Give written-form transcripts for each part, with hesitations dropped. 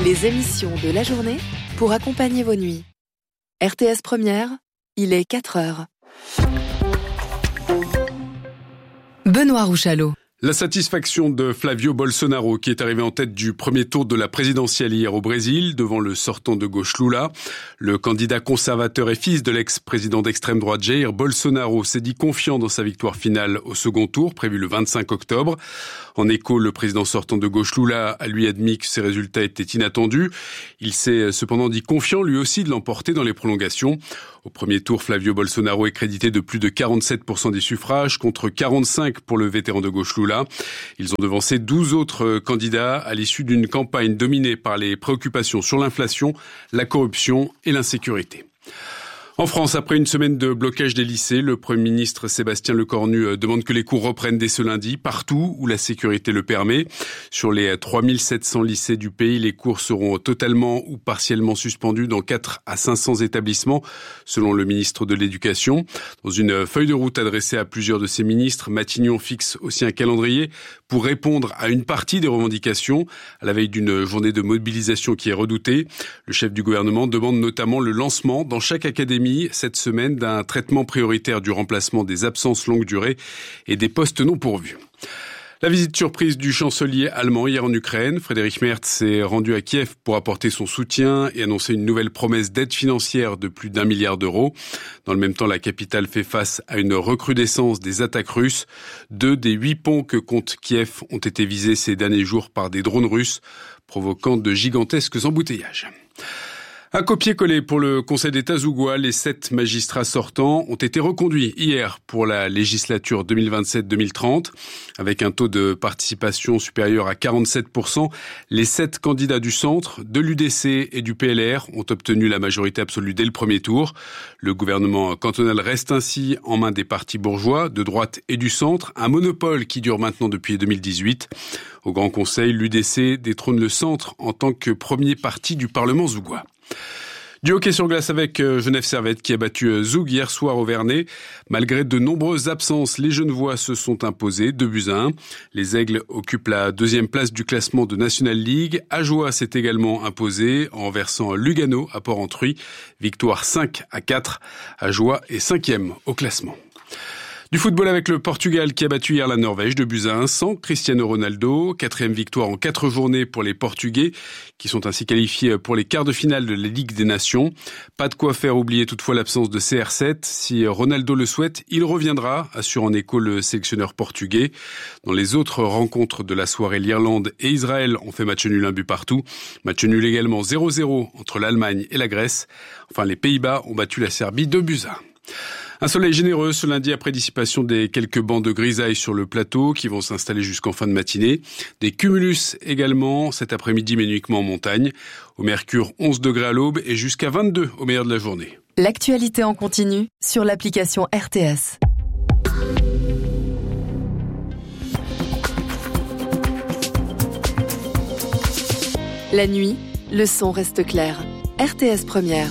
Les émissions de la journée pour accompagner vos nuits. RTS Première, il est 4h. Benoît Rouchalot. La satisfaction de Flavio Bolsonaro, qui est arrivé en tête du premier tour de la présidentielle hier au Brésil, devant le sortant de gauche Lula. Le candidat conservateur et fils de l'ex-président d'extrême droite Jair Bolsonaro s'est dit confiant dans sa victoire finale au second tour, prévu le 25 octobre. En écho, le président sortant de gauche Lula a lui admis que ces résultats étaient inattendus. Il s'est cependant dit confiant lui aussi de l'emporter dans les prolongations. Au premier tour, Flavio Bolsonaro est crédité de plus de 47% des suffrages contre 45% pour le vétéran de gauche Lula. Ils ont devancé 12 autres candidats à l'issue d'une campagne dominée par les préoccupations sur l'inflation, la corruption et l'insécurité. En France, après une semaine de blocage des lycées, le Premier ministre Sébastien Lecornu demande que les cours reprennent dès ce lundi, partout où la sécurité le permet. Sur les 3700 lycées du pays, les cours seront totalement ou partiellement suspendus dans 4 à 500 établissements, selon le ministre de l'Éducation. Dans une feuille de route adressée à plusieurs de ses ministres, Matignon fixe aussi un calendrier pour répondre à une partie des revendications, à la veille d'une journée de mobilisation qui est redoutée. Le chef du gouvernement demande notamment le lancement dans chaque académie cette semaine d'un traitement prioritaire du remplacement des absences longue durée et des postes non pourvus. La visite surprise du chancelier allemand hier en Ukraine. Friedrich Merz s'est rendu à Kiev pour apporter son soutien et annoncer une nouvelle promesse d'aide financière de plus d'1 milliard d'euros. Dans le même temps, la capitale fait face à une recrudescence des attaques russes. 2 des 8 ponts que compte Kiev ont été visés ces derniers jours par des drones russes, provoquant de gigantesques embouteillages. Un copier-coller pour le Conseil d'État zougois. Les 7 magistrats sortants ont été reconduits hier pour la législature 2027-2030. Avec un taux de participation supérieur à 47%, les 7 candidats du centre, de l'UDC et du PLR ont obtenu la majorité absolue dès le premier tour. Le gouvernement cantonal reste ainsi en main des partis bourgeois, de droite et du centre, un monopole qui dure maintenant depuis 2018. Au Grand Conseil, l'UDC détrône le centre en tant que premier parti du Parlement zougois. Du hockey sur glace avec Genève Servette qui a battu Zoug hier soir au Vernet. Malgré de nombreuses absences, les Genevois se sont imposés 2-1. Les Aigles occupent la 2e place du classement de National League. Ajoie s'est également imposé en versant Lugano à Port-Entruy. Victoire 5-4. Ajoie est 5e au classement. Du football avec le Portugal qui a battu hier la Norvège 2-1 sans Cristiano Ronaldo. 4e victoire en 4 journées pour les Portugais qui sont ainsi qualifiés pour les quarts de finale de la Ligue des Nations. Pas de quoi faire oublier toutefois l'absence de CR7. Si Ronaldo le souhaite, il reviendra, assure en écho le sélectionneur portugais. Dans les autres rencontres de la soirée, l'Irlande et Israël ont fait match nul 1 but partout. Match nul également 0-0 entre l'Allemagne et la Grèce. Enfin, les Pays-Bas ont battu la Serbie 2-1. Un soleil généreux ce lundi après dissipation des quelques bancs de grisaille sur le plateau qui vont s'installer jusqu'en fin de matinée. Des cumulus également cet après-midi mais uniquement en montagne. Au mercure 11 degrés à l'aube et jusqu'à 22 au meilleur de la journée. L'actualité en continu sur l'application RTS. La nuit, le son reste clair. RTS Première.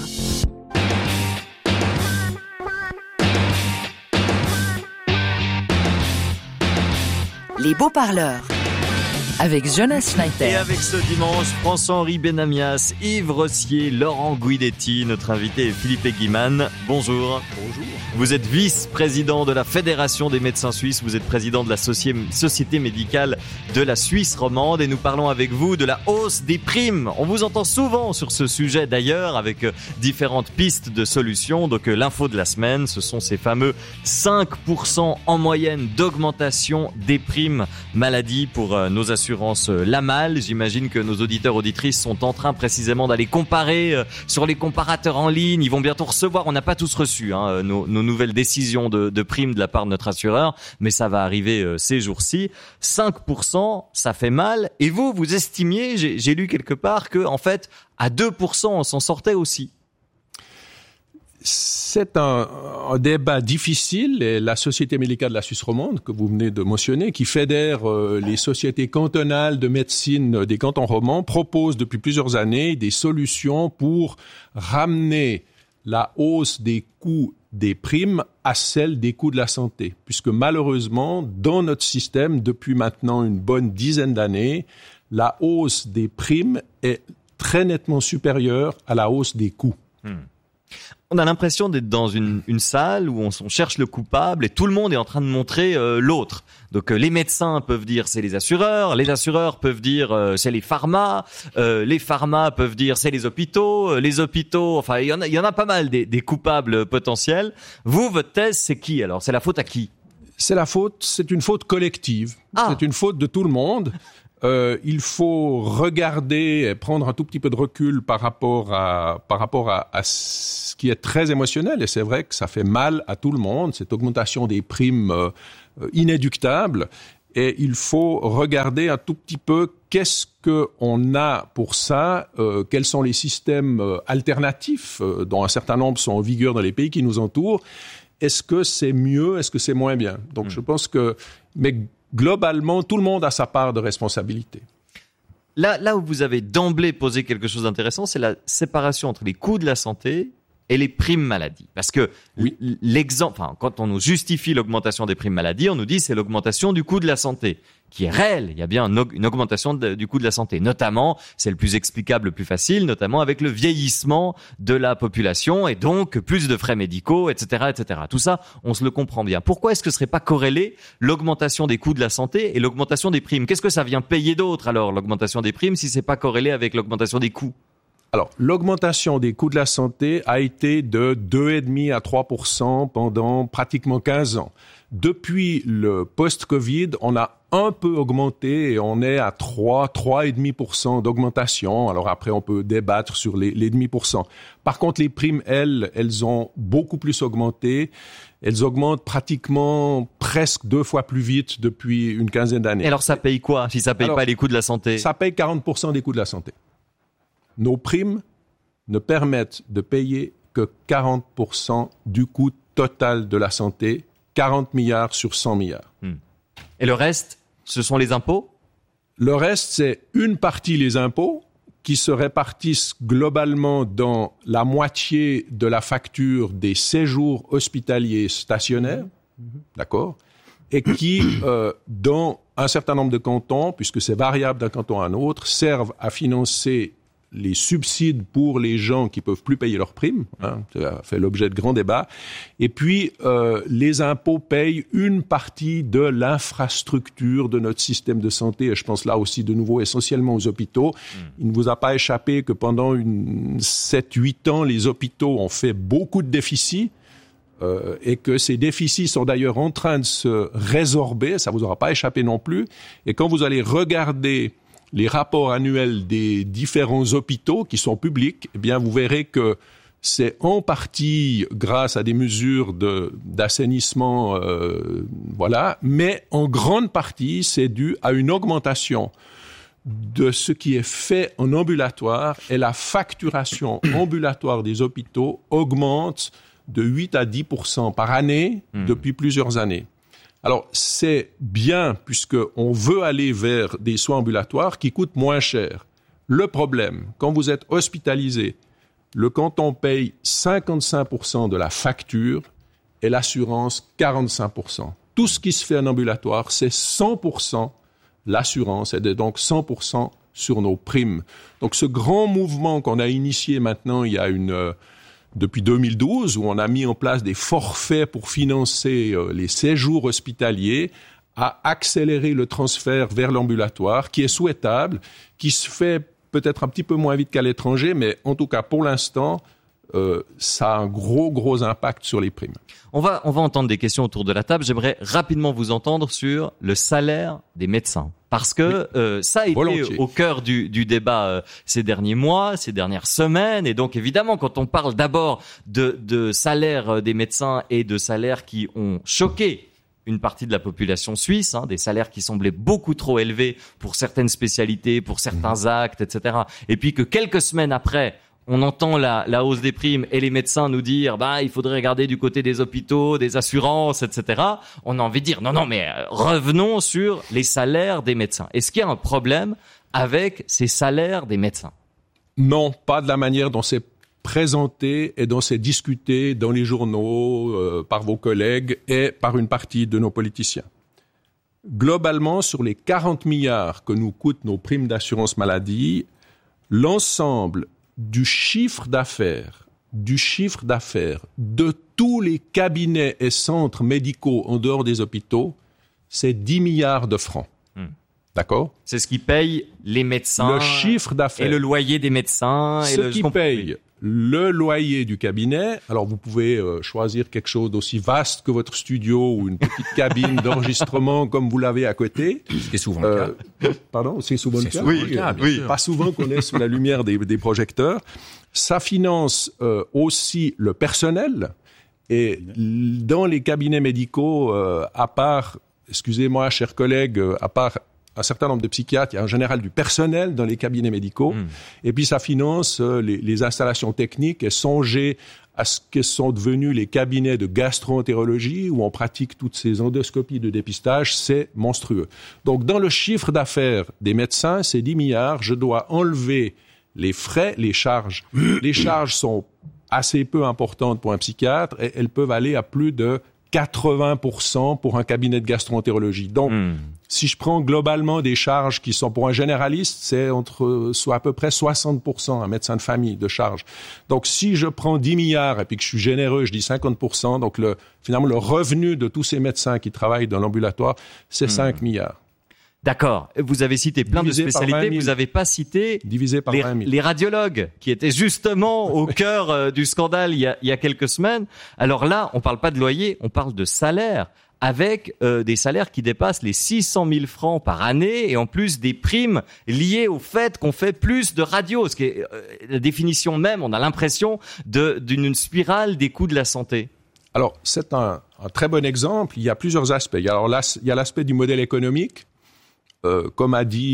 Les beaux-parleurs. Avec Jonas Schneider. Et avec ce dimanche, François-Henri Benamias, Yves Rossier, Laurent Guidetti, notre invité est Philippe Guiman. Bonjour. Bonjour. Vous êtes vice-président de la Fédération des médecins suisses, vous êtes président de la Société médicale de la Suisse romande et nous parlons avec vous de la hausse des primes. On vous entend souvent sur ce sujet d'ailleurs avec différentes pistes de solutions. Donc l'info de la semaine, ce sont ces fameux 5% en moyenne d'augmentation des primes maladie pour nos assurances Lamal. J'imagine que nos auditeurs auditrices sont en train précisément d'aller comparer sur les comparateurs en ligne. Ils vont bientôt recevoir, on n'a pas tous reçu nos nouvelles décisions de primes de la part de notre assureur, mais ça va arriver ces jours-ci. 5%, ça fait mal. Et vous estimiez, j'ai lu quelque part que en fait à 2% on s'en sortait aussi. C'est un débat difficile et la Société médicale de la Suisse romande, que vous venez de mentionner, qui fédère les sociétés cantonales de médecine des cantons romands, propose depuis plusieurs années des solutions pour ramener la hausse des coûts des primes à celle des coûts de la santé. Puisque malheureusement, dans notre système, depuis maintenant une bonne dizaine d'années, la hausse des primes est très nettement supérieure à la hausse des coûts. On a l'impression d'être dans une salle où on cherche le coupable et tout le monde est en train de montrer l'autre. Donc les médecins peuvent dire c'est les assureurs peuvent dire c'est les pharmas peuvent dire c'est les hôpitaux, enfin il y en a pas mal des coupables potentiels. Vous, votre thèse, c'est qui alors? C'est la faute à qui? C'est une faute collective. C'est une faute de tout le monde. Il faut regarder et prendre un tout petit peu de recul par rapport à ce qui est très émotionnel. Et c'est vrai que ça fait mal à tout le monde, cette augmentation des primes inéluctable. Et il faut regarder un tout petit peu qu'est-ce qu'on a pour ça, quels sont les systèmes alternatifs dont un certain nombre sont en vigueur dans les pays qui nous entourent. Est-ce que c'est mieux? Est-ce que c'est moins bien? Donc je pense que... Mais globalement, tout le monde a sa part de responsabilité. Là où vous avez d'emblée posé quelque chose d'intéressant, c'est la séparation entre les coûts de la santé et les primes maladie. Parce que quand on nous justifie l'augmentation des primes maladie, on nous dit c'est l'augmentation du coût de la santé, qui est réelle. Il y a bien une augmentation du coût de la santé. Notamment, c'est le plus explicable, le plus facile, notamment avec le vieillissement de la population et donc plus de frais médicaux, etc., etc. Tout ça, on se le comprend bien. Pourquoi est-ce que ce serait pas corrélé l'augmentation des coûts de la santé et l'augmentation des primes? Qu'est-ce que ça vient payer d'autre alors, l'augmentation des primes, si c'est pas corrélé avec l'augmentation des coûts? Alors, l'augmentation des coûts de la santé a été de 2,5 à 3% pendant pratiquement 15 ans. Depuis le post-Covid, on a un peu augmenté et on est à 3,5% d'augmentation. Alors après, on peut débattre sur les 0,5%. Par contre, les primes, elles ont beaucoup plus augmenté. Elles augmentent presque 2 fois plus vite depuis une quinzaine d'années. Et alors, ça paye quoi si ça paye pas les coûts de la santé? Ça paye 40% des coûts de la santé. Nos primes ne permettent de payer que 40% du coût total de la santé, 40 milliards sur 100 milliards. Et le reste, ce sont les impôts? Le reste, c'est une partie les impôts qui se répartissent globalement dans la moitié de la facture des séjours hospitaliers stationnaires, d'accord, et qui, dans un certain nombre de cantons, puisque c'est variable d'un canton à un autre, servent à financer les subsides pour les gens qui peuvent plus payer leurs primes, ça fait l'objet de grands débats. Et puis, les impôts payent une partie de l'infrastructure de notre système de santé. Et je pense là aussi, de nouveau, essentiellement aux hôpitaux. Il ne vous a pas échappé que pendant 7-8 ans, les hôpitaux ont fait beaucoup de déficits. Et que ces déficits sont d'ailleurs en train de se résorber. Ça vous aura pas échappé non plus. Et quand vous allez regarder les rapports annuels des différents hôpitaux qui sont publics, eh bien, vous verrez que c'est en partie grâce à des mesures d'assainissement, mais en grande partie, c'est dû à une augmentation de ce qui est fait en ambulatoire, et la facturation ambulatoire des hôpitaux augmente de 8 à 10% par année depuis plusieurs années. Alors, c'est bien puisqu'on veut aller vers des soins ambulatoires qui coûtent moins cher. Le problème, quand vous êtes hospitalisé, le canton paye 55% de la facture et l'assurance 45%. Tout ce qui se fait en ambulatoire, c'est 100% l'assurance et donc 100% sur nos primes. Donc, ce grand mouvement qu'on a initié maintenant, il y a depuis 2012, où on a mis en place des forfaits pour financer les séjours hospitaliers, a accéléré le transfert vers l'ambulatoire, qui est souhaitable, qui se fait peut-être un petit peu moins vite qu'à l'étranger, mais en tout cas, pour l'instant, ça a un gros impact sur les primes. On va entendre des questions autour de la table. J'aimerais rapidement vous entendre sur le salaire des médecins. Parce que ça a été au cœur du débat ces derniers mois, ces dernières semaines. Et donc, évidemment, quand on parle d'abord de salaire des médecins et de salaires qui ont choqué une partie de la population suisse, des salaires qui semblaient beaucoup trop élevés pour certaines spécialités, pour certains actes, etc. Et puis que quelques semaines après, on entend la hausse des primes et les médecins nous dire il faudrait regarder du côté des hôpitaux, des assurances, etc. On a envie de dire non, mais revenons sur les salaires des médecins. Est-ce qu'il y a un problème avec ces salaires des médecins? Non, pas de la manière dont c'est présenté et dont c'est discuté dans les journaux, par vos collègues et par une partie de nos politiciens. Globalement, sur les 40 milliards que nous coûtent nos primes d'assurance maladie, l'ensemble du chiffre d'affaires de tous les cabinets et centres médicaux en dehors des hôpitaux, c'est 10 milliards de francs. D'accord ? C'est ce qui paye les médecins. Le chiffre d'affaires. Et le loyer des médecins. Ce qui paye le loyer du cabinet. Alors, vous pouvez choisir quelque chose d'aussi vaste que votre studio ou une petite cabine d'enregistrement comme vous l'avez à côté. Ce qui est souvent le cas. Pardon, c'est souvent le cas. Oui, oui. Pas souvent qu'on est sous la lumière des projecteurs. Ça finance aussi le personnel. Et dans les cabinets médicaux, à part, excusez-moi, chers collègues, à part un certain nombre de psychiatres, il y a en général du personnel dans les cabinets médicaux, et puis ça finance les installations techniques et songer à ce que sont devenus les cabinets de gastro-entérologie où on pratique toutes ces endoscopies de dépistage, c'est monstrueux. Donc dans le chiffre d'affaires des médecins, c'est 10 milliards, je dois enlever les frais, les charges. Les charges sont assez peu importantes pour un psychiatre et elles peuvent aller à plus de 80% pour un cabinet de gastro-entérologie. Donc, si je prends globalement des charges qui sont pour un généraliste, c'est soit à peu près 60% un médecin de famille de charges. Donc, si je prends 10 milliards et puis que je suis généreux, je dis 50%, donc finalement, le revenu de tous ces médecins qui travaillent dans l'ambulatoire, c'est 5 milliards. D'accord. Vous avez cité plein de spécialités. Vous n'avez pas cité les radiologues, qui étaient justement au cœur du scandale il y a quelques semaines. Alors là, on ne parle pas de loyer, on parle de salaire, avec des salaires qui dépassent les 600 000 francs par année et en plus des primes liées au fait qu'on fait plus de radio. Ce qui est la définition même, on a l'impression d'une spirale des coûts de la santé. Alors, c'est un très bon exemple. Il y a plusieurs aspects. Alors là, il y a l'aspect du modèle économique. Comme a dit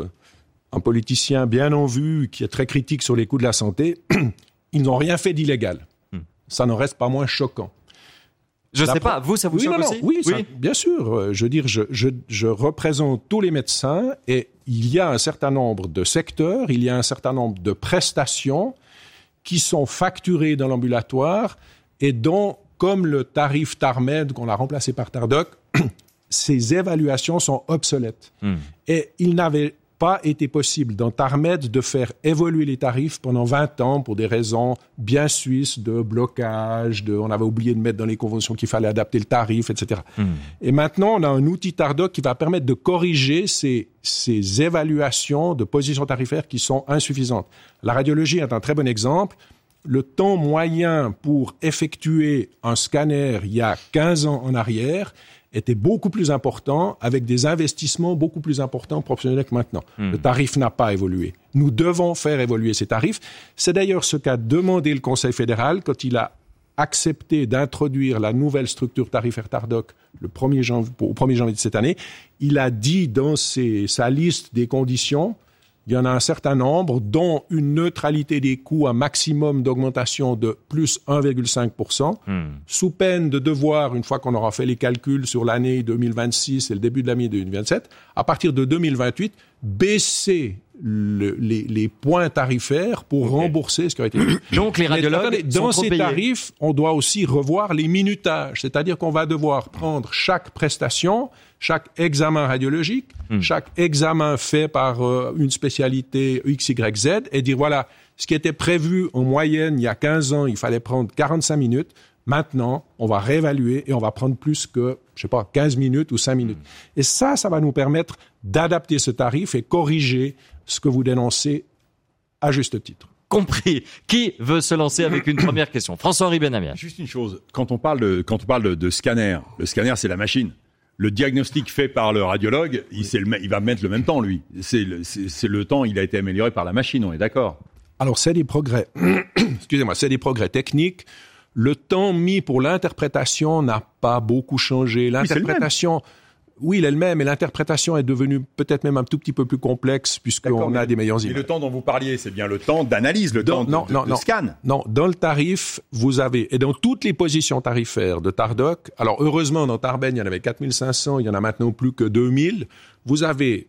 un politicien bien en vue, qui est très critique sur les coûts de la santé, ils n'ont rien fait d'illégal. Ça n'en reste pas moins choquant. Je ne sais pas, vous, ça vous choque aussi ? Oui, ça, bien sûr. Je veux dire, je représente tous les médecins et il y a un certain nombre de secteurs, il y a un certain nombre de prestations qui sont facturées dans l'ambulatoire et dont, comme le tarif TARMED qu'on a remplacé par TARDOC, ces évaluations sont obsolètes. Et il n'avait pas été possible dans TARMED de faire évoluer les tarifs pendant 20 ans pour des raisons bien suisses de blocage, on avait oublié de mettre dans les conventions qu'il fallait adapter le tarif, etc. Et maintenant, on a un outil TARDOC qui va permettre de corriger ces évaluations de positions tarifaires qui sont insuffisantes. La radiologie est un très bon exemple. Le temps moyen pour effectuer un scanner il y a 15 ans en arrière était beaucoup plus important, avec des investissements beaucoup plus importants proportionnels que maintenant. Le tarif n'a pas évolué. Nous devons faire évoluer ces tarifs. C'est d'ailleurs ce qu'a demandé le Conseil fédéral quand il a accepté d'introduire la nouvelle structure tarifaire TARDOC au 1er janvier de cette année. Il a dit dans sa liste des conditions, il y en a un certain nombre, dont une neutralité des coûts, un maximum d'augmentation de plus 1,5%, sous peine de devoir, une fois qu'on aura fait les calculs sur l'année 2026 et le début de l'année 2027, à partir de 2028, baisser les points tarifaires pour rembourser ce qui a été fait. Donc les radiologues dans sont ces trop tarifs, on doit aussi revoir les minutages, c'est-à-dire qu'on va devoir prendre chaque prestation, chaque examen radiologique, chaque examen fait par une spécialité X, Y, Z, et dire voilà, ce qui était prévu en moyenne il y a 15 ans, il fallait prendre 45 minutes. Maintenant, on va réévaluer et on va prendre plus que, 15 minutes ou 5 minutes. Et ça va nous permettre d'adapter ce tarif et corriger ce que vous dénoncez à juste titre. Compris. Qui veut se lancer avec une première question ? François-Henri Benamia. Juste une chose. Quand on parle de scanner, le scanner, c'est la machine. Le diagnostic fait par le radiologue, il va mettre le même temps, lui. C'est le temps, il a été amélioré par la machine, on est d'accord ? Alors, c'est des progrès. Excusez-moi, c'est des progrès techniques. Le temps mis pour l'interprétation n'a pas beaucoup changé. L'interprétation, oui, il est le même, mais l'interprétation est devenue peut-être même un tout petit peu plus complexe puisqu'on a des meilleures images. Et le temps dont vous parliez, c'est bien le temps d'analyse, le temps de scan. Non, dans le tarif, vous avez, et dans toutes les positions tarifaires de TARDOC, alors heureusement, dans TARBEN, il y en avait 4500, il y en a maintenant plus que 2000, vous avez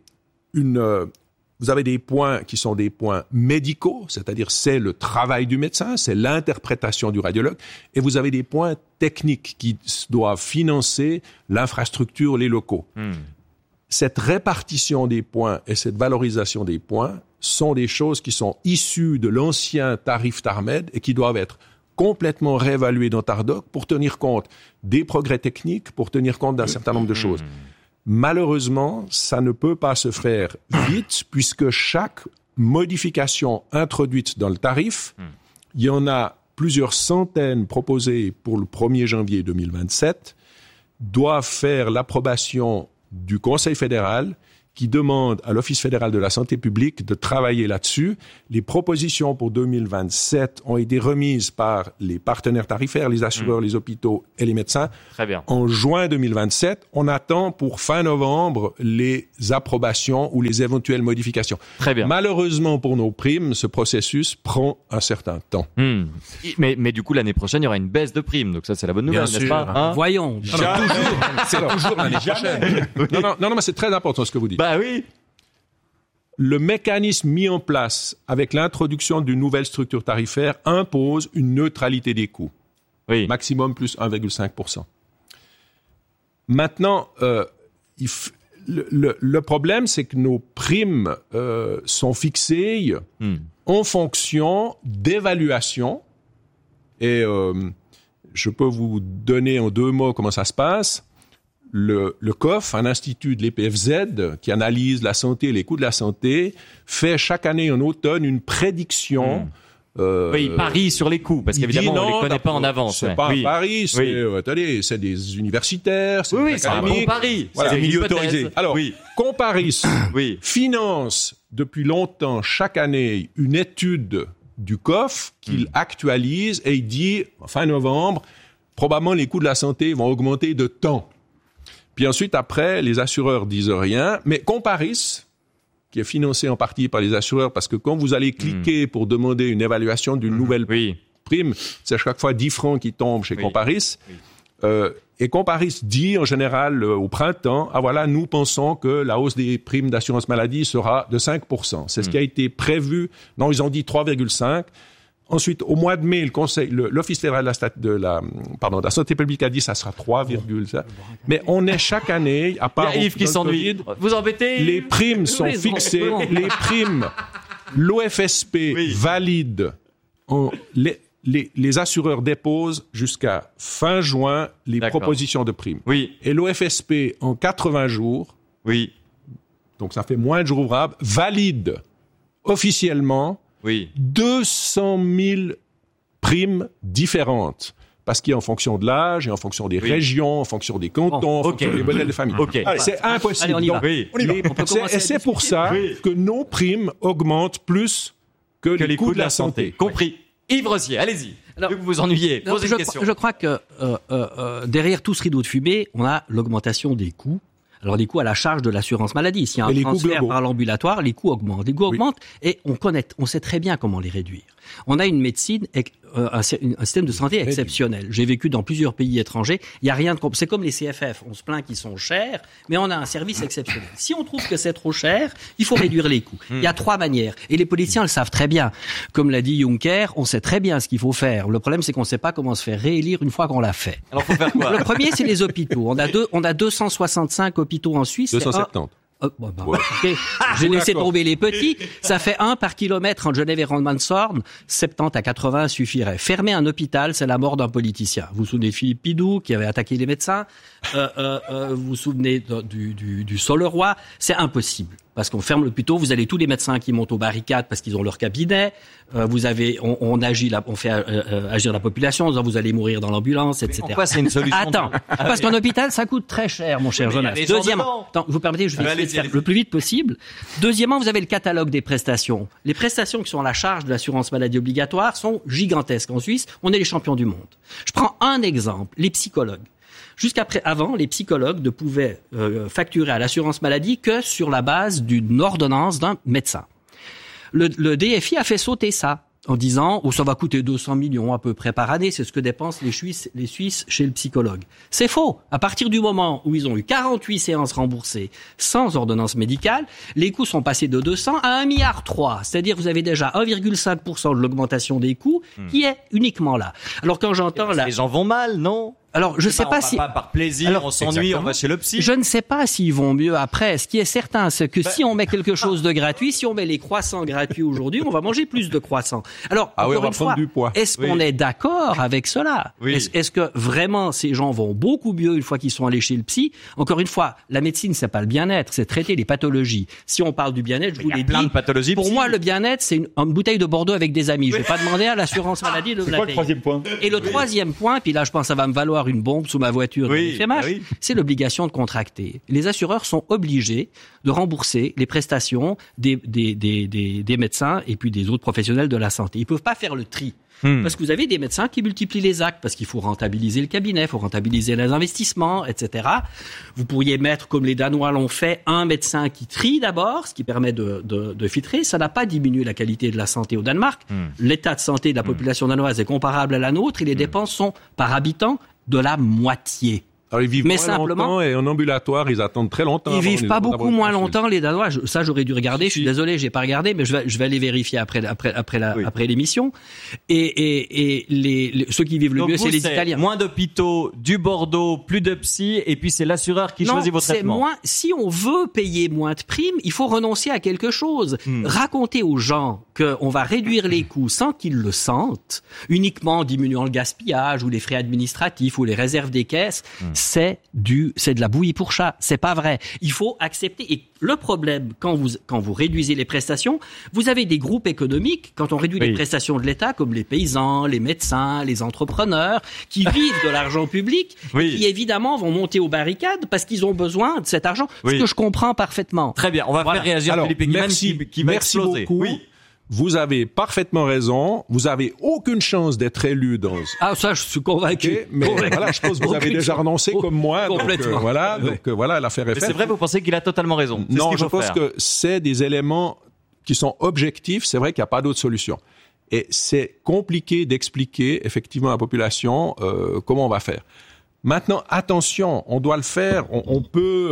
des points qui sont des points médicaux, c'est-à-dire c'est le travail du médecin, c'est l'interprétation du radiologue, et vous avez des points techniques qui doivent financer l'infrastructure, les locaux. Cette répartition des points et cette valorisation des points sont des choses qui sont issues de l'ancien tarif TARMED et qui doivent être complètement réévaluées dans Tardoc pour tenir compte des progrès techniques, pour tenir compte d'un certain nombre de choses. Malheureusement, ça ne peut pas se faire vite puisque chaque modification introduite dans le tarif, il y en a plusieurs centaines proposées pour le 1er janvier 2027, doivent faire l'approbation du Conseil fédéral qui demande à l'Office fédéral de la santé publique de travailler là-dessus. Les propositions pour 2027 ont été remises par les partenaires tarifaires, les assureurs, les hôpitaux et les médecins. Très bien. En juin 2027, on attend pour fin novembre les approbations ou les éventuelles modifications. Très bien. Malheureusement pour nos primes, ce processus prend un certain temps. Mais du coup, l'année prochaine, il y aura une baisse de primes. Donc ça, c'est la bonne nouvelle, n'est-ce pas, hein? Voyons. C'est toujours l'année prochaine. Non, mais c'est très important ce que vous dites. Bah oui. Le mécanisme mis en place avec l'introduction d'une nouvelle structure tarifaire impose une neutralité des coûts. Oui. Maximum plus 1,5%. Maintenant, le problème, c'est que nos primes sont fixées en fonction d'évaluation. Et je peux vous donner en 2 mots comment ça se passe. Le COF, un institut de l'EPFZ qui analyse la santé et les coûts de la santé, fait chaque année en automne une prédiction. Oui, il parie sur les coûts, parce qu'évidemment, on ne les connaît pas en avance. C'est pas un pari, c'est des universitaires, c'est des c'est un bon pari. Voilà. C'est une milieu hypothèse. autorisé. Alors, Comparis finance depuis longtemps, chaque année, une étude du COF qu'il actualise et il dit, fin novembre, probablement les coûts de la santé vont augmenter de tant. Puis ensuite, après, les assureurs disent rien, mais Comparis, qui est financé en partie par les assureurs, parce que quand vous allez cliquer pour demander une évaluation d'une nouvelle prime, c'est à chaque fois 10 francs qui tombent chez Comparis. Et Comparis dit en général au printemps, voilà, nous pensons que la hausse des primes d'assurance maladie sera de 5%. C'est ce qui a été prévu. Non, ils ont dit 3,5%. Ensuite, au mois de mai, l'Office fédéral de la santé publique a dit ça sera 3,5. Mais on est chaque année, à part Yves qui s'ennuie. Vous embêtez. Les primes sont fixées. Les primes, l'OFSP valide. Les assureurs déposent jusqu'à fin juin les propositions de primes. Oui. Et l'OFSP, en 80 jours, donc ça fait moins de jours ouvrables, valide officiellement 200 000 primes différentes. Parce qu'il y a en fonction de l'âge, et en fonction des régions, en fonction des cantons, en fonction des modèles de famille. Allez, c'est impossible. Allez, on y va. Et c'est pour ça que nos primes augmentent plus que les coûts de la santé. Compris. Yves Rossier, allez-y. Alors, vous vous ennuyez. Posez une question. Je crois que derrière tout ce rideau de fumée, on a l'augmentation des coûts. Alors, des coûts à la charge de l'assurance maladie. S'il y a un transfert par l'ambulatoire, les coûts augmentent. Les coûts augmentent et on sait très bien comment les réduire. On a une médecine, un système de santé exceptionnel. J'ai vécu dans plusieurs pays étrangers. Il y a rien de c'est comme les CFF. On se plaint qu'ils sont chers, mais on a un service exceptionnel. Si on trouve que c'est trop cher, il faut réduire les coûts. Il y a 3 manières. Et les politiciens le savent très bien. Comme l'a dit Juncker, on sait très bien ce qu'il faut faire. Le problème, c'est qu'on ne sait pas comment se faire réélire une fois qu'on l'a fait. Alors, faut faire quoi? Le premier, c'est les hôpitaux. On a 265 hôpitaux en Suisse. 270. Okay. J'ai laissé tomber les petits. Ça fait 1 par kilomètre entre Genève et Romanshorn. 70 à 80 suffirait. Fermer un hôpital, c'est la mort d'un politicien. Vous vous souvenez de Philippe Pidou qui avait attaqué les médecins. Vous vous souvenez du Soleroy. C'est impossible. Parce qu'on ferme l'hôpital, vous avez tous les médecins qui montent aux barricades parce qu'ils ont leur cabinet. On fait agir la population en disant vous allez mourir dans l'ambulance, etc. Pourquoi c'est une solution? Attends, parce qu'un hôpital, ça coûte très cher, mon cher Jonas. Deuxièmement, vous permettez, je vais essayer de faire le plus vite possible. Deuxièmement, vous avez le catalogue des prestations. Les prestations qui sont à la charge de l'assurance maladie obligatoire sont gigantesques. En Suisse, on est les champions du monde. Je prends un exemple, les psychologues. Avant, les psychologues ne pouvaient facturer à l'assurance maladie que sur la base d'une ordonnance d'un médecin. Le DFI a fait sauter ça en disant ça va coûter 200 millions à peu près par année, c'est ce que dépensent les Suisses chez le psychologue. C'est faux. À partir du moment où ils ont eu 48 séances remboursées sans ordonnance médicale, les coûts sont passés de 200 à 1,3 milliard. C'est-à-dire vous avez déjà 1,5% de l'augmentation des coûts qui est uniquement là. Alors quand j'entends les gens vont mal, non? Alors, je sais pas si... Pas par plaisir, on s'ennuie, on va chez le psy. Je ne sais pas s'ils vont mieux après. Ce qui est certain, c'est que si on met quelque chose de gratuit, si on met les croissants gratuits aujourd'hui, on va manger plus de croissants. Alors, encore une fois, est-ce qu'on est d'accord avec cela? Est-ce que vraiment ces gens vont beaucoup mieux une fois qu'ils sont allés chez le psy? Encore une fois, la médecine, c'est pas le bien-être, c'est traiter les pathologies. Si on parle du bien-être, je vous l'ai dit. Plein de pathologies. Pour moi, le bien-être, c'est une bouteille de Bordeaux avec des amis. Je vais pas demander à l'assurance maladie de me la payer. C'est quoi le troisième point? Et le troisième point, puis là, je pense que ça va me valoir une bombe sous ma voiture, c'est l'obligation de contracter. Les assureurs sont obligés de rembourser les prestations des médecins et puis des autres professionnels de la santé. Ils peuvent pas faire le tri. Parce que vous avez des médecins qui multiplient les actes, parce qu'il faut rentabiliser le cabinet, il faut rentabiliser les investissements, etc. Vous pourriez mettre, comme les Danois l'ont fait, un médecin qui trie d'abord, ce qui permet de filtrer. Ça n'a pas diminué la qualité de la santé au Danemark. L'état de santé de la population danoise est comparable à la nôtre et les dépenses sont, par habitant, de la moitié. Alors, ils vivent moins longtemps et en ambulatoire, ils attendent très longtemps. Ils vivent pas beaucoup moins longtemps, les Danois. Ça, j'aurais dû regarder. Je suis désolé, j'ai pas regardé, mais je vais aller vérifier après l'émission. Et ceux qui vivent le mieux, c'est les Italiens. Moins d'hôpitaux, du Bordeaux, plus de psy, et puis c'est l'assureur qui choisit vos traitements. Si on veut payer moins de primes, il faut renoncer à quelque chose. Raconter aux gens qu'on va réduire les coûts sans qu'ils le sentent, uniquement en diminuant le gaspillage ou les frais administratifs ou les réserves des caisses, c'est de la bouillie pour chat. C'est pas vrai. Il faut accepter. Et le problème, quand vous réduisez les prestations, vous avez des groupes économiques, quand on réduit les prestations de l'État, comme les paysans, les médecins, les entrepreneurs, qui vivent de l'argent public, qui évidemment vont monter aux barricades parce qu'ils ont besoin de cet argent. Ce que je comprends parfaitement. Très bien. On va faire réagir Philippe Ekman qui va exploser. Beaucoup. Vous avez parfaitement raison. Vous avez aucune chance d'être élu dans... Ah, ça, je suis convaincu. Mais voilà, je pense que vous avez déjà renoncé comme moi. Complètement. Donc voilà, l'affaire est faite. Mais c'est vrai, vous pensez qu'il a totalement raison. Non, je pense que c'est des éléments qui sont objectifs. C'est vrai qu'il n'y a pas d'autre solution. Et c'est compliqué d'expliquer effectivement à la population comment on va faire. Maintenant, attention, on doit le faire. On peut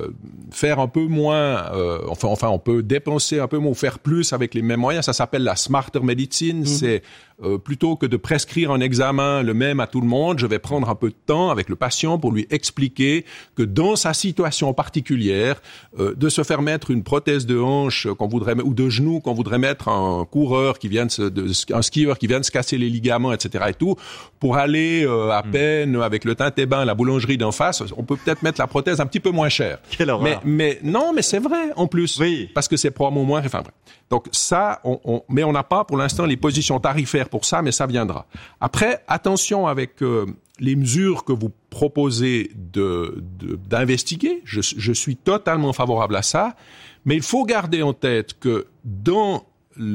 faire un peu moins. Enfin, on peut dépenser un peu moins ou faire plus avec les mêmes moyens. Ça s'appelle la smarter medicine. C'est plutôt que de prescrire un examen le même à tout le monde, je vais prendre un peu de temps avec le patient pour lui expliquer que dans sa situation particulière, de se faire mettre une prothèse de hanche qu'on voudrait ou de genou qu'on voudrait mettre à un coureur qui vient un skieur qui vient de se casser les ligaments, etc. et tout, pour aller à peine avec le Tintébain à la boulangerie d'en face, on peut peut-être mettre la prothèse un petit peu moins chère. Quelle horreur. Mais c'est vrai en plus, parce que c'est probablement moins. Enfin bref. Donc ça, mais on n'a pas pour l'instant les positions tarifaires pour ça, mais ça viendra. Après, attention avec les mesures que vous proposez d'investiguer. Je suis totalement favorable à ça, mais il faut garder en tête que dans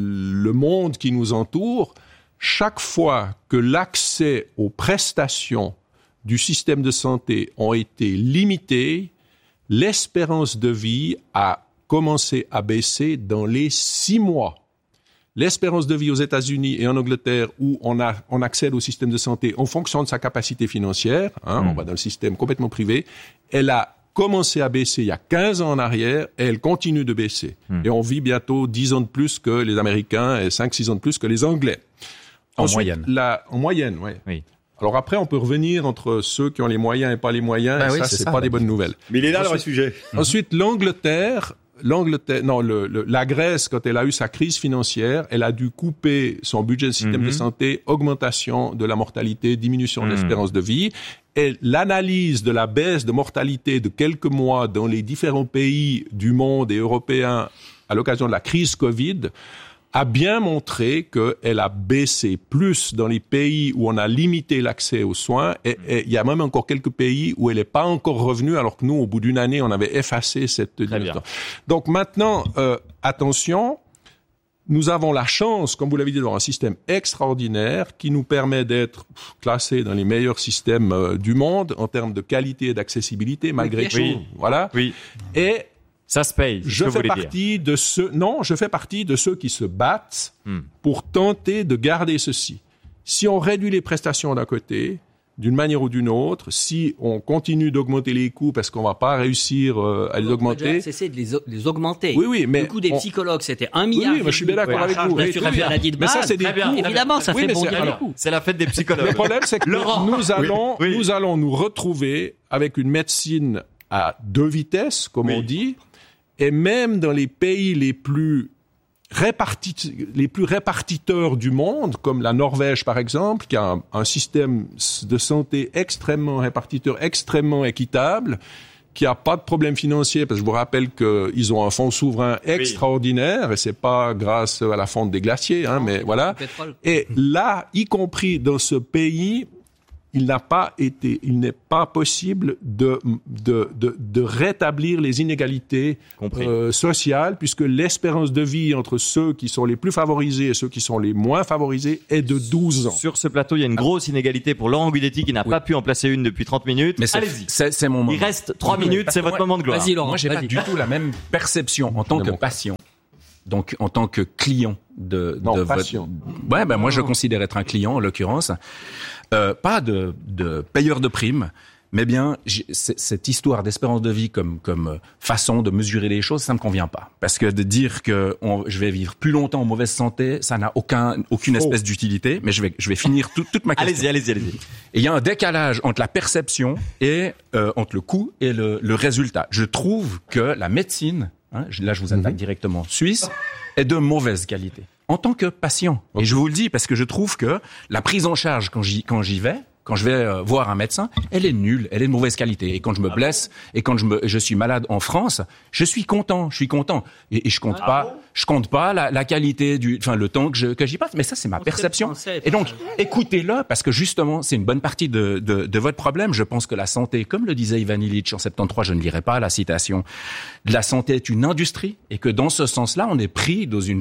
le monde qui nous entoure, chaque fois que l'accès aux prestations du système de santé ont été limités, l'espérance de vie a commencé à baisser dans les 6 mois. L'espérance de vie aux États-Unis et en Angleterre, où on accède au système de santé en fonction de sa capacité financière, on va dans le système complètement privé, elle a commencé à baisser il y a 15 ans en arrière et elle continue de baisser. Et on vit bientôt 10 ans de plus que les Américains et 5-6 ans de plus que les Anglais. Moyenne. En moyenne, oui. Alors après, on peut revenir entre ceux qui ont les moyens et pas les moyens, et ça, c'est pas des bonnes nouvelles. Mais il est là le sujet. Ensuite, la Grèce, quand elle a eu sa crise financière, elle a dû couper son budget de système de santé, augmentation de la mortalité, diminution de l'espérance de vie. Et l'analyse de la baisse de mortalité de quelques mois dans les différents pays du monde et européens à l'occasion de la crise Covid a bien montré qu'elle a baissé plus dans les pays où on a limité l'accès aux soins, et il y a même encore quelques pays où elle n'est pas encore revenue, alors que nous, au bout d'une année, on avait effacé cette diminution. Donc maintenant, attention, nous avons la chance, comme vous l'avez dit, d'avoir un système extraordinaire qui nous permet d'être classés dans les meilleurs systèmes du monde en termes de qualité et d'accessibilité, malgré tout. Voilà. Oui. Et ça se paye. Je fais partie de ceux qui se battent pour tenter de garder ceci. Si on réduit les prestations d'un côté, d'une manière ou d'une autre, si on continue d'augmenter les coûts parce qu'on va pas réussir à les augmenter. On va cesser de les augmenter. Oui, mais le coût des psychologues, c'était 1 milliard. Oui, mais je suis bien d'accord avec vous. Mais ça, c'est des coûts. Évidemment, ça fait bondir les coûts. C'est la fête des psychologues. Le problème, c'est que nous allons nous retrouver avec une médecine à 2 vitesses, comme on dit, et même dans les pays les plus répartiteurs du monde, comme la Norvège par exemple, qui a un système de santé extrêmement répartiteur, extrêmement équitable, qui a pas de problème financier, parce que je vous rappelle qu'ils ont un fonds souverain extraordinaire, et c'est pas grâce à la fonte des glaciers, mais voilà. Et là, y compris dans ce pays, il n'est pas possible de rétablir les inégalités sociales, puisque l'espérance de vie entre ceux qui sont les plus favorisés et ceux qui sont les moins favorisés est de 12 ans. Sur ce plateau, il y a une grosse inégalité pour Laurent Guidetti qui n'a pas pu en placer une depuis 30 minutes. Mais allez-y. C'est mon moment. Il reste 3 minutes, c'est votre moment de gloire. Vas-y, Laurent. Moi, j'ai pas du tout la même perception en tant que patient. Donc, en tant que client de patient. Moi, je considère être un client, en l'occurrence. Pas de payeur de primes, mais bien, cette histoire d'espérance de vie comme façon de mesurer les choses, ça me convient pas. Parce que de dire que je vais vivre plus longtemps en mauvaise santé, ça n'a aucune espèce d'utilité, mais je vais finir toute ma question. Allez-y. Et il y a un décalage entre la perception et entre le coût et le résultat. Je trouve que la médecine, là je vous attaque directement, suisse, est de mauvaise qualité. En tant que patient. Et je vous le dis parce que je trouve que la prise en charge quand je vais voir un médecin, elle est nulle, elle est de mauvaise qualité. Et quand je me blesse et quand je suis malade en France, je suis content. Et je compte pas la qualité le temps que j'y passe. Mais ça, c'est ma perception. Et donc, écoutez-le, parce que justement, c'est une bonne partie de votre problème. Je pense que la santé, comme le disait Ivan Illich en 73, je ne lirai pas la citation, la santé est une industrie et que dans ce sens-là, on est pris dans une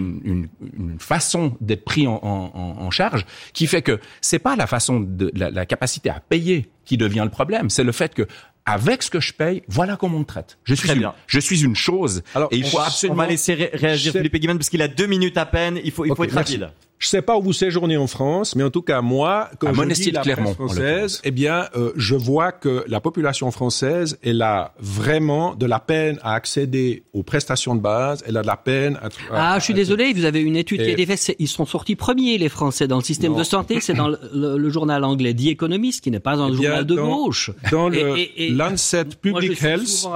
façon d'être pris en charge qui fait que c'est pas la façon de la capacité à payer qui devient le problème, c'est le fait que avec ce que je paye, voilà comment on me traite. Je suis une chose. Alors, et il faut absolument... On va laisser réagir Philippe Guimand parce qu'il a 2 minutes à peine. Il faut être rapide. Je sais pas où vous séjournez en France, mais en tout cas, moi, quand je dis la presse française, je vois que la population française, elle a vraiment de la peine à accéder aux prestations de base, elle a de la peine je suis désolé, vous avez une étude qui a été faite, ils sont sortis premiers, les Français, dans le système de santé, c'est dans le journal anglais The Economist, qui n'est pas un journal de gauche. Dans le Lancet Public Health,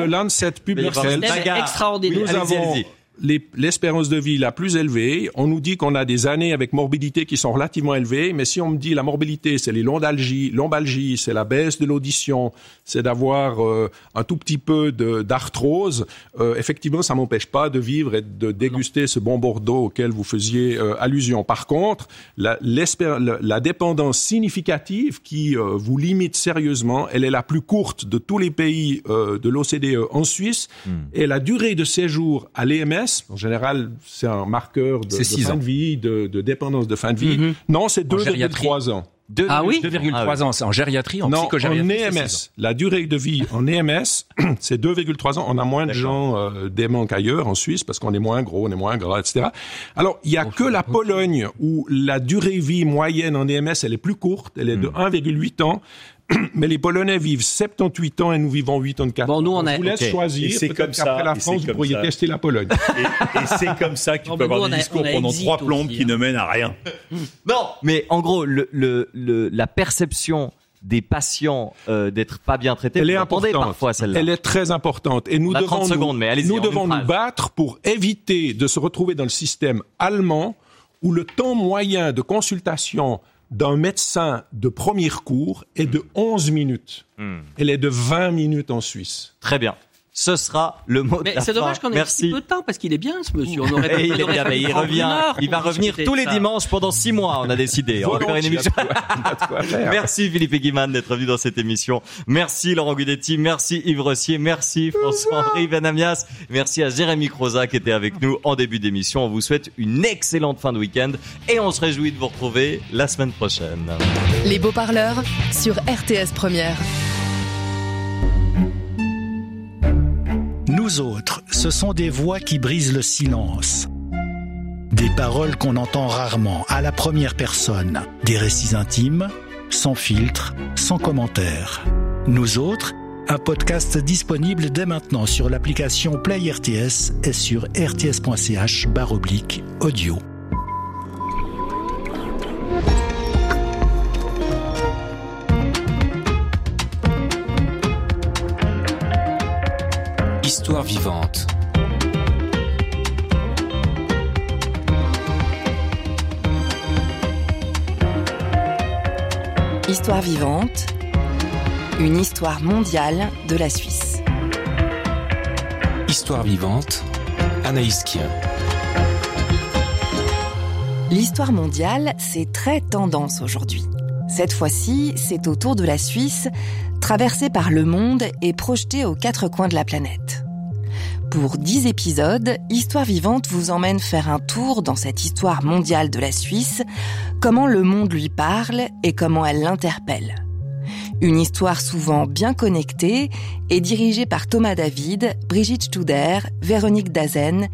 extraordinaire. Nous avons l'espérance de vie la plus élevée. On nous dit qu'on a des années avec morbidité qui sont relativement élevées, mais si on me dit la morbidité, c'est les lombalgies, c'est la baisse de l'audition, c'est d'avoir un tout petit peu d'arthrose, effectivement, ça m'empêche pas de vivre et de déguster ce bon Bordeaux auquel vous faisiez allusion. Par contre, la dépendance significative qui vous limite sérieusement, elle est la plus courte de tous les pays de l'OCDE en Suisse, et la durée de séjour à l'EMS, en général, c'est un marqueur de fin de vie, de dépendance de fin de vie. Non, c'est 2,3 ans. 2,3 ans, c'est en gériatrie, en psychogériatrie. Non, en EMS. La durée de vie en EMS, c'est 2,3 ans. On a moins de gens déments qu'ailleurs en Suisse parce qu'on est moins gros, on est moins gras, etc. Alors, il y a que la Pologne où la durée de vie moyenne en EMS, elle est plus courte, elle est de 1,8 ans. Mais les Polonais vivent 78 ans et nous vivons 84 ans. Nous, on vous laisse choisir. C'est comme ça. Après la France, vous pourriez tester la Pologne. Et c'est comme ça que tu peux avoir des discours pendant 3 plombes qui ne mènent à rien. Non, mais en gros, la perception des patients d'être pas bien traités, elle est importante parfois celle-là. Elle est très importante. Et nous devons nous battre pour éviter de se retrouver dans le système allemand où le temps moyen de consultation d'un médecin de premier recours est de 11 minutes. Elle est de 20 minutes en Suisse. Très bien. Ce sera le mot de la fin. C'est dommage qu'on ait un petit peu de temps parce qu'il est bien ce monsieur. On aurait il va revenir tous les dimanches pendant 6 mois, on a décidé. On va faire une émission. Merci Philippe Guimand d'être venu dans cette émission. Merci Laurent Guidetti, merci Yves Rossier, merci François-Henri Benamias, merci à Jérémy Croza qui était avec nous en début d'émission. On vous souhaite une excellente fin de week-end et on se réjouit de vous retrouver la semaine prochaine. Les beaux parleurs sur RTS Première. Nous autres, ce sont des voix qui brisent le silence. Des paroles qu'on entend rarement, à la première personne. Des récits intimes, sans filtre, sans commentaire. Nous autres, un podcast disponible dès maintenant sur l'application Play RTS et sur rts.ch/audio. Histoire vivante. Histoire vivante, une histoire mondiale de la Suisse. Histoire vivante, Anaïs Kien. L'histoire mondiale, c'est très tendance aujourd'hui. Cette fois-ci, c'est au tour de la Suisse, traversée par le monde et projetée aux 4 coins de la planète. Pour 10 épisodes, Histoire vivante vous emmène faire un tour dans cette histoire mondiale de la Suisse, comment le monde lui parle et comment elle l'interpelle. Une histoire souvent bien connectée et dirigée par Thomas David, Brigitte Studer, Véronique Dazen